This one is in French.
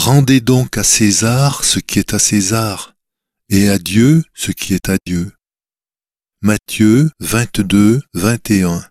Rendez donc à César ce qui est à César, et à Dieu ce qui est à Dieu. Matthieu 22, 21.